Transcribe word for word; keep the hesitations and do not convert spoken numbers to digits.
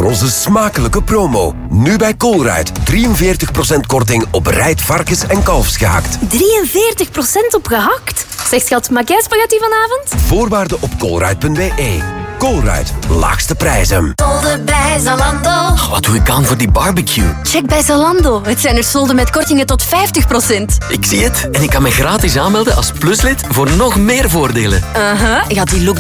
voor onze smakelijke promo. Nu bij Colruyt. drieënveertig procent korting op bereid varkens- en kalfsgehakt. drieënveertig procent op gehakt? Zeg schat, maak jij spaghetti vanavond? Voorwaarden op colruyt punt b e. Colruyt. Laagste prijzen. Solden bij Zalando. Oh, wat doe ik aan voor die barbecue? Check bij Zalando. Het zijn er solden met kortingen tot vijftig procent. Ik zie het. En ik kan me gratis aanmelden als pluslid voor nog meer voordelen. Aha, ja, die look